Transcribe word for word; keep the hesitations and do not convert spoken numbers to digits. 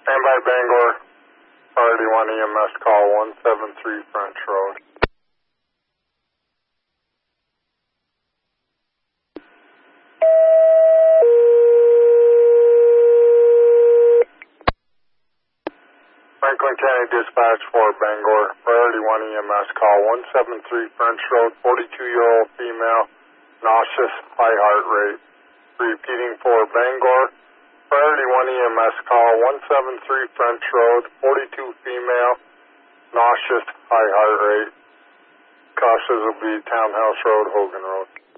Standby Bangor, Priority one E M S call one seven three French Road. Franklin County Dispatch for Bangor, Priority one E M S call one seven three French Road, forty-two-year-old female, nauseous, high heart rate. Repeating for Bangor, Priority one E M S call one seven three French Road, forty-two female, nauseous, high heart rate. Cautious will be Townhouse Road, Hogan Road.